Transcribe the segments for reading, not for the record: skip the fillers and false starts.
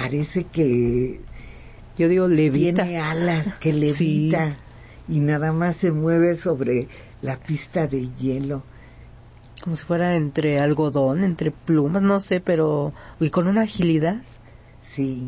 parece que yo digo levita. Tiene alas, que levita, sí. Y nada más se mueve sobre la pista de hielo. Como si fuera entre algodón, entre plumas, no sé, pero... Y con una agilidad. Sí.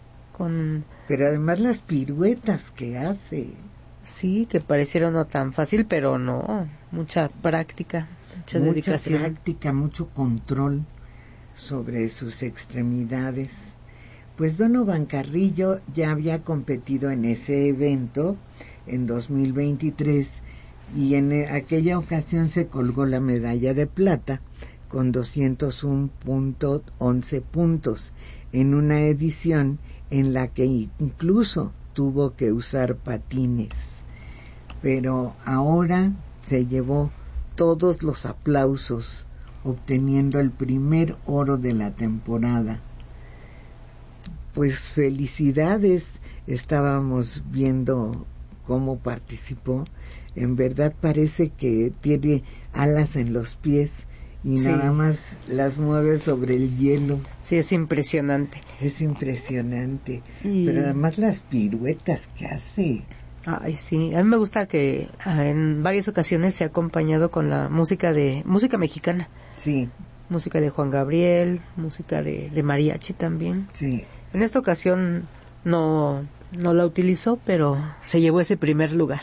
Pero además las piruetas que hace. Sí, que pareciera no tan fácil, pero no. Mucha práctica, mucha dedicación. Mucha práctica, mucho control sobre sus extremidades. Pues Donovan Carrillo ya había competido en ese evento en 2023 y en aquella ocasión se colgó la medalla de plata con 201.11 puntos en una edición en la que incluso tuvo que usar patines. Pero ahora se llevó todos los aplausos, obteniendo el primer oro de la temporada. Pues felicidades, estábamos viendo cómo participó. En verdad parece que tiene alas en los pies y nada más las mueve sobre el hielo. Sí, es impresionante. Es impresionante. Pero además las piruetas que hace. Ay, sí. A mí me gusta que en varias ocasiones se ha acompañado con la música mexicana. Sí. Música de Juan Gabriel, música de mariachi también. Sí. En esta ocasión no la utilizó, pero se llevó ese primer lugar.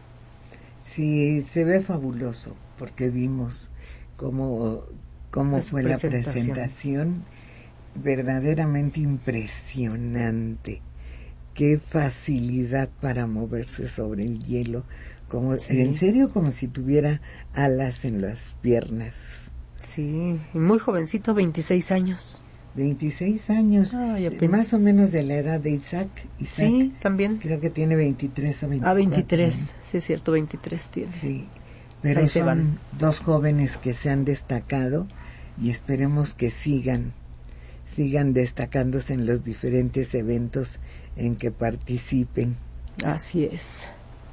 Sí, se ve fabuloso, porque vimos cómo fue la presentación. Verdaderamente impresionante. Qué facilidad para moverse sobre el hielo. En serio, como si tuviera alas en las piernas. Sí, y muy jovencito, 26 años. 26 años, más o menos de la edad de Isaac. Sí, también. Creo que tiene 23 o 24. 23, ¿no? Sí es cierto, 23 tiene. Sí, pero son dos jóvenes que se han destacado y esperemos que sigan destacándose en los diferentes eventos en que participen. Así es.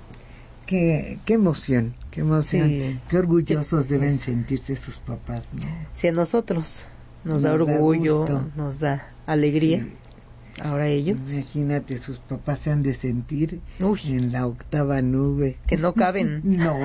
Qué emoción, sí, qué orgullosos deben sentirse sus papás, ¿no? Sí, a nosotros nos da orgullo, nos da alegría. Sí. Ahora ellos. Imagínate, sus papás se han de sentir en la octava nube. Que no caben. No.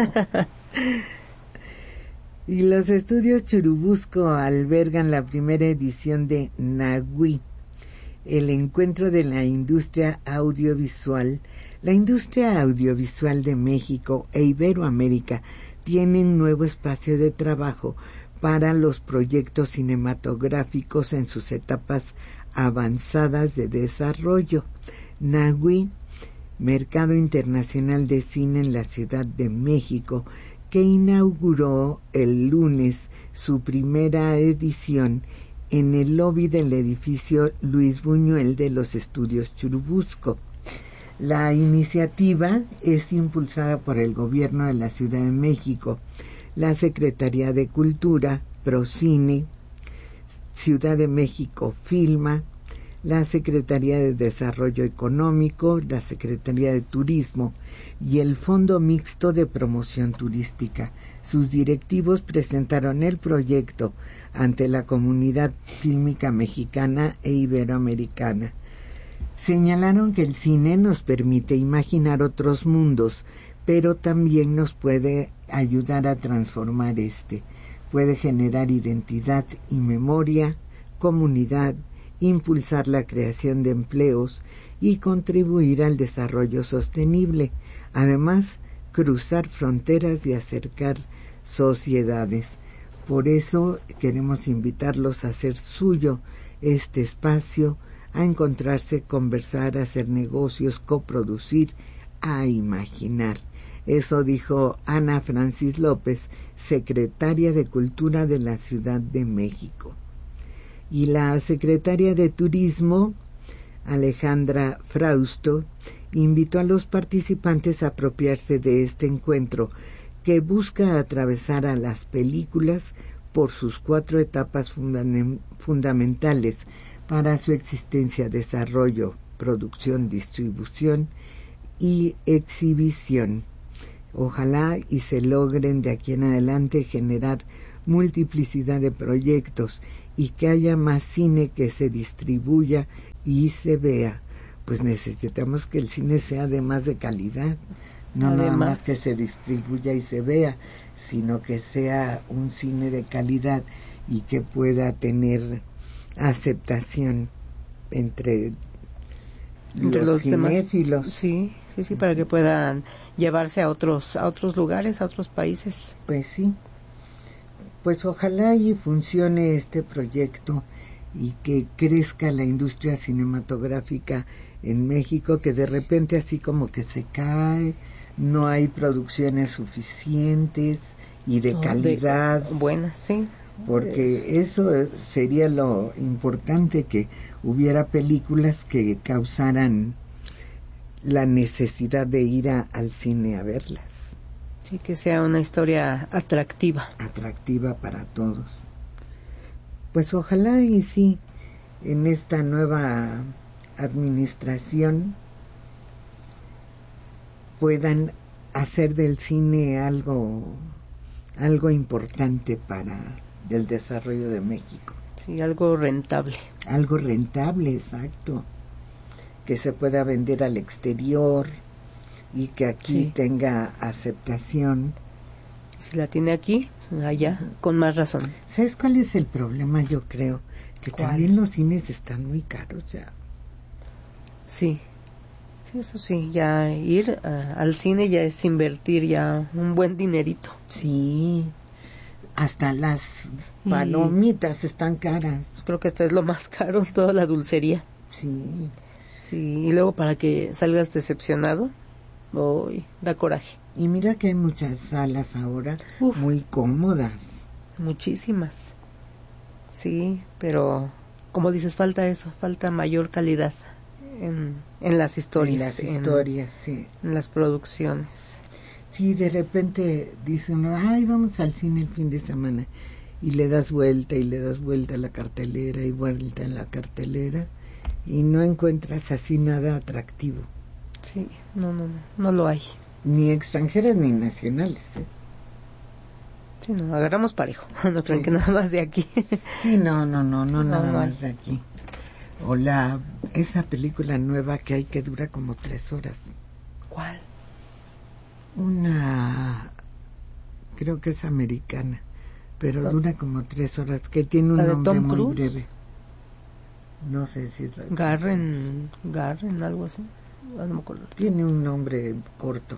Y los estudios Churubusco albergan la primera edición de NAWI, el encuentro de la industria audiovisual. La industria audiovisual de México e Iberoamérica tiene un nuevo espacio de trabajo para los proyectos cinematográficos en sus etapas avanzadas de desarrollo. NAWI, Mercado Internacional de Cine en la Ciudad de México, que inauguró el lunes su primera edición en el lobby del edificio Luis Buñuel de los estudios Churubusco. La iniciativa es impulsada por el Gobierno de la Ciudad de México, la Secretaría de Cultura, Procine, Ciudad de México Filma, la Secretaría de Desarrollo Económico, la Secretaría de Turismo y el Fondo Mixto de Promoción Turística. Sus directivos presentaron el proyecto ante la comunidad fílmica mexicana e iberoamericana. Señalaron que el cine nos permite imaginar otros mundos, pero también nos puede ayudar a transformar puede generar identidad y memoria, comunidad, impulsar la creación de empleos y contribuir al desarrollo sostenible. Además, cruzar fronteras y acercar sociedades. Por eso queremos invitarlos a hacer suyo este espacio, a encontrarse, conversar, hacer negocios, coproducir, a imaginar. Eso dijo Ana Francis López, secretaria de Cultura de la Ciudad de México. Y la secretaria de Turismo, Alejandra Frausto, invitó a los participantes a apropiarse de este encuentro que busca atravesar a las películas por sus 4 etapas fundamentales para su existencia: desarrollo, producción, distribución y exhibición. Ojalá y se logren de aquí en adelante generar multiplicidad de proyectos y que haya más cine que se distribuya y se vea, pues necesitamos que el cine sea además de calidad, no nada más que se distribuya y se vea, sino que sea un cine de calidad y que pueda tener aceptación entre los cinéfilos. Sí, para que puedan llevarse a otros lugares, a otros países. Pues sí. Pues ojalá y funcione este proyecto y que crezca la industria cinematográfica en México, que de repente así como que se cae, no hay producciones suficientes y de calidad. Buenas, sí. Porque eso sería lo importante, que hubiera películas que causaran la necesidad de ir al cine a verlas. Sí, que sea una historia atractiva. Atractiva para todos. Pues ojalá y sí, en esta nueva administración puedan hacer del cine algo importante para el desarrollo de México. Sí, algo rentable. Algo rentable, exacto. Que se pueda vender al exterior y que aquí tenga aceptación. Si la tiene aquí, allá, con más razón. ¿Sabes cuál es el problema? Yo creo que también los cines están muy caros ya. Sí, eso sí, ya ir al cine ya es invertir ya un buen dinerito. Sí, hasta las palomitas están caras. Creo que esta es lo más caro, toda la dulcería. Sí. Sí, y luego para que salgas decepcionado, da coraje. Y mira que hay muchas salas ahora muy cómodas. Muchísimas. Sí, pero como dices, falta eso, falta mayor calidad en las historias. En las historias, sí. En las producciones. Sí, de repente dice uno, ay, vamos al cine el fin de semana. Y le das vuelta y le das vuelta a la cartelera y vuelta en la cartelera. Y no encuentras así nada atractivo. Sí, no lo hay. Ni extranjeras ni nacionales, ¿eh? Sí, no, agarramos parejo. No crean que nada más de aquí. Sí, no, nada más de aquí. O esa película nueva que hay que dura como 3 horas. ¿Cuál? Creo que es americana, pero dura como 3 horas, que tiene un nombre muy breve. No sé si es Garren, algo así. No me acuerdo. Tiene un nombre corto,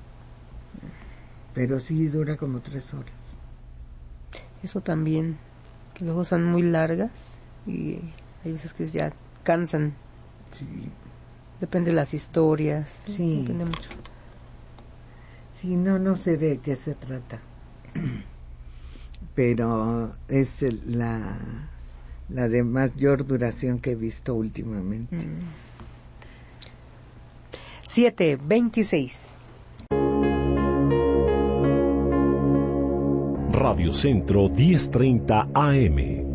pero sí dura como 3 horas. Eso también, que luego son muy largas y hay veces que ya cansan. Sí. Depende de las historias. Sí. Depende mucho. Sí, no sé de qué se trata, pero es la de mayor duración que he visto últimamente. 7:26. Radio Centro 1030 AM.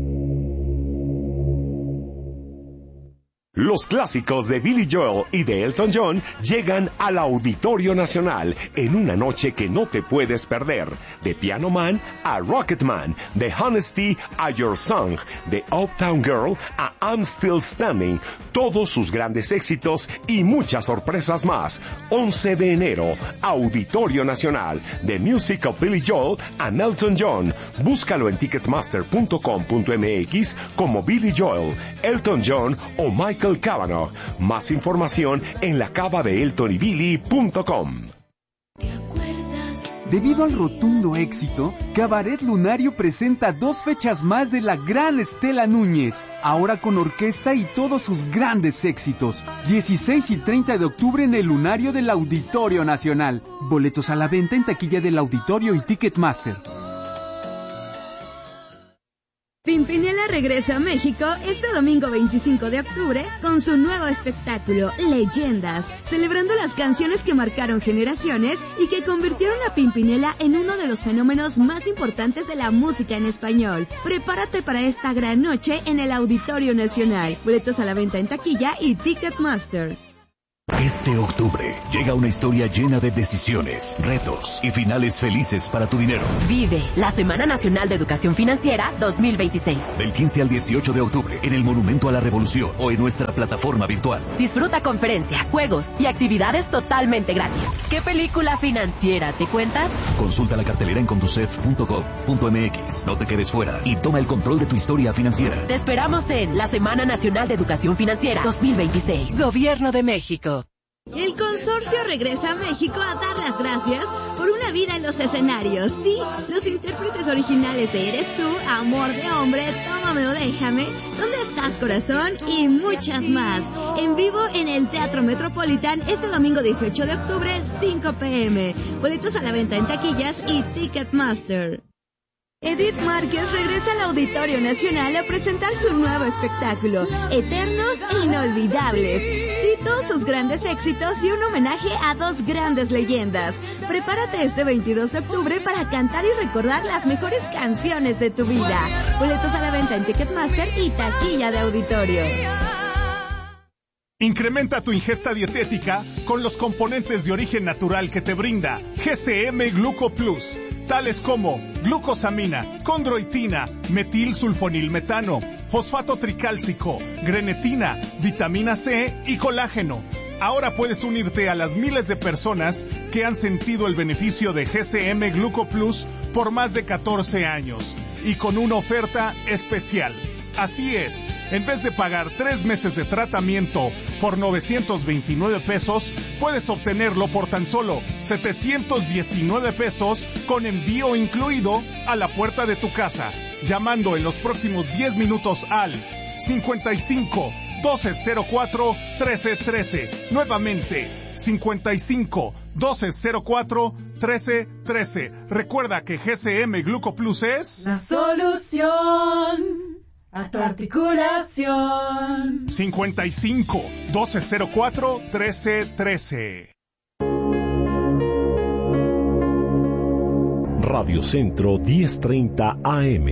Los clásicos de Billy Joel y de Elton John llegan al Auditorio Nacional en una noche que no te puedes perder. De Piano Man a Rocket Man, de Honesty a Your Song, de Uptown Girl a I'm Still Standing, todos sus grandes éxitos y muchas sorpresas más. 11 de enero, Auditorio Nacional, The Music of Billy Joel and Elton John. Búscalo en ticketmaster.com.mx como Billy Joel, Elton John o Michael Cavanaugh. Más información en lacavadeeltonybilly.com. Debido al rotundo éxito, Cabaret Lunario presenta 2 fechas más de la gran Estela Núñez, ahora con orquesta y todos sus grandes éxitos. 16 y 30 de octubre en el Lunario del Auditorio Nacional. Boletos a la venta en taquilla del Auditorio y Ticketmaster. Pimpinela regresa a México este domingo 25 de octubre con su nuevo espectáculo, Leyendas, celebrando las canciones que marcaron generaciones y que convirtieron a Pimpinela en uno de los fenómenos más importantes de la música en español. Prepárate para esta gran noche en el Auditorio Nacional. Boletos a la venta en taquilla y Ticketmaster. Este octubre llega una historia llena de decisiones, retos y finales felices para tu dinero. Vive la Semana Nacional de Educación Financiera 2026. Del 15 al 18 de octubre en el Monumento a la Revolución o en nuestra plataforma virtual. Disfruta conferencias, juegos y actividades totalmente gratis. ¿Qué película financiera te cuentas? Consulta la cartelera en conducef.gov.mx. No te quedes fuera y toma el control de tu historia financiera. Te esperamos en la Semana Nacional de Educación Financiera 2026. Gobierno de México. El consorcio regresa a México a dar las gracias por una vida en los escenarios. Sí, los intérpretes originales de Eres Tú, Amor de Hombre, Tómame o Déjame, ¿Dónde estás, corazón? Y muchas más. En vivo en el Teatro Metropolitan este domingo 18 de octubre, 5 p.m. Boletos a la venta en taquillas y Ticketmaster. Edith Márquez regresa al Auditorio Nacional a presentar su nuevo espectáculo, Eternos e Inolvidables. Sí, todos sus grandes éxitos y un homenaje a dos grandes leyendas. Prepárate este 22 de octubre para cantar y recordar las mejores canciones de tu vida. Boletos a la venta en Ticketmaster y taquilla de auditorio. Incrementa tu ingesta dietética con los componentes de origen natural que te brinda GCM Gluco Plus, tales como glucosamina, condroitina, metilsulfonilmetano, fosfato tricálcico, grenetina, vitamina C y colágeno. Ahora puedes unirte a las miles de personas que han sentido el beneficio de GCM Gluco Plus por más de 14 años y con una oferta especial. Así es, en vez de pagar 3 meses de tratamiento por 929 pesos, puedes obtenerlo por tan solo 719 pesos con envío incluido a la puerta de tu casa, llamando en los próximos 10 minutos al 55 1204 1313. Nuevamente, 55 1204 1313. Recuerda que GCM Gluco Plus es la solución a tu articulación. 55 1204 1313. Radio Centro 1030 AM.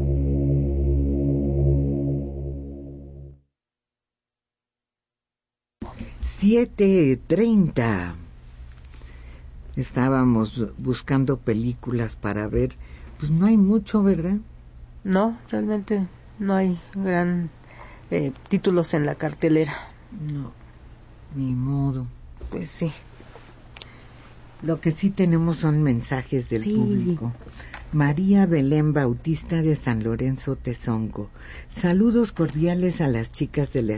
$7:30. Estábamos buscando películas para ver. Pues no hay mucho, ¿verdad? No, realmente no hay gran títulos en la cartelera. No, ni modo. Pues sí. Lo que sí tenemos son mensajes del público. María Belén Bautista de San Lorenzo Tezongo. Saludos cordiales a las chicas de la